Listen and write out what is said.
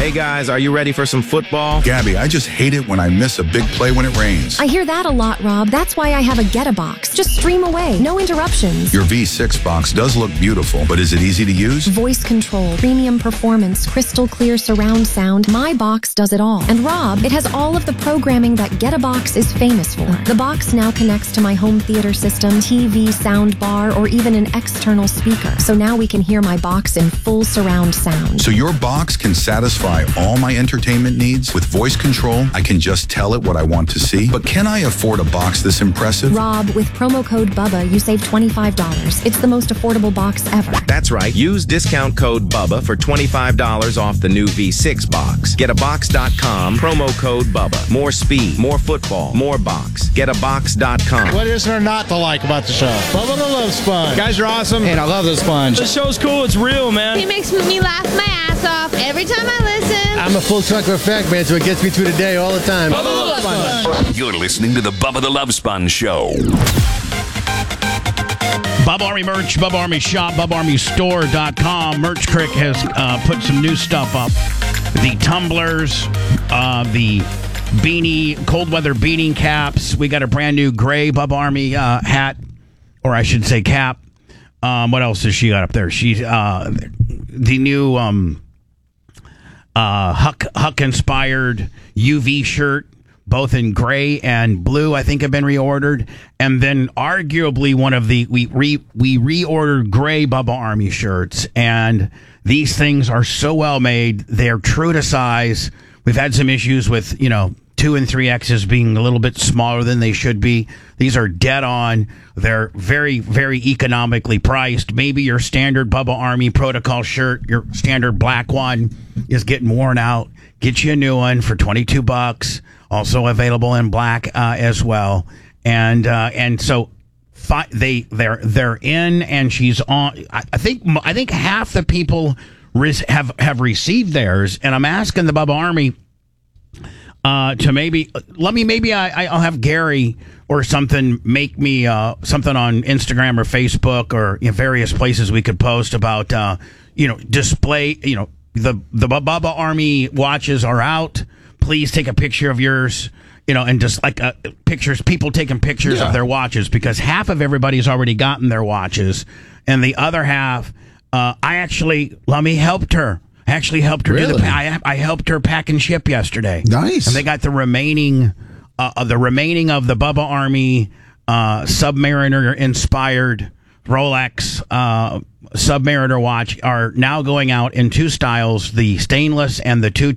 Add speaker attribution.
Speaker 1: Hey guys, are you ready for some football?
Speaker 2: Gabby, I just hate it when I miss a big play when it rains.
Speaker 3: I hear that a lot, Rob. That's why I have a Get-a-Box. Just stream away. No interruptions.
Speaker 2: Your V6 box does look beautiful, but is it easy to use?
Speaker 3: Voice control, premium performance, crystal clear surround sound. My box does it all. And Rob, it has all of the programming that Get-a-Box is famous for. The box now connects to my home theater system, TV, sound bar, or even an external speaker. So now we can hear my box in full surround sound.
Speaker 2: So your box can satisfy all my entertainment needs? With voice control, I can just tell it what I want to see. But can I afford a box this impressive?
Speaker 3: Rob, with promo code BUBBA, you save $25. It's the most affordable box ever.
Speaker 1: That's right. Use discount code BUBBA for $25 off the new V6 box. Getabox.com, promo code BUBBA. More speed, more football, more box. Getabox.com.
Speaker 4: What is there not to like about the show? Bubba the Love Sponge.
Speaker 5: Guys are awesome.
Speaker 4: And I love the sponge.
Speaker 5: The show's cool. It's real, man.
Speaker 6: He makes me laugh my ass off every time I listen.
Speaker 4: I'm a full trucker effect, man, so it gets me through the day all the time.
Speaker 5: Bubba the Love Sponge.
Speaker 7: You're listening to the Bubba the Love Sponge Show.
Speaker 8: Bubba Army merch, Bubba Army shop, BubbaArmyStore.com. Merch Crick has put some new stuff up. The tumblers, the beanie, cold weather beanie caps. We got a brand new gray Bubba Army hat, or I should say cap. What else has she got up there? She's the new Huck inspired UV shirt, both in gray and blue, I think have been reordered. And then arguably one of the, we reordered gray Bubba Army shirts. And these things are so well made. They're true to size. We've had some issues with, 2 and 3Xs being a little bit smaller than they should be. These are dead on. They're very, very economically priced. Maybe your standard Bubba Army protocol shirt, your standard black one, is getting worn out. Get you a new one for $22. Also available in black as well. And so they're in, and she's on. I think half the people have received theirs, and I'm asking the Bubba Army to I'll have Gary or something make me something on Instagram or Facebook or various places we could post about display. The Bubba Army watches are out. Please take a picture of yours. And just like pictures, people taking pictures of their watches, because half of everybody's already gotten their watches, and the other half, Lummy helped her. I actually helped her do I helped her pack and ship yesterday.
Speaker 9: Nice.
Speaker 8: And they got the remaining of the Bubba Army Submariner inspired Rolex Submariner watch are now going out in 2 styles: the stainless and the 2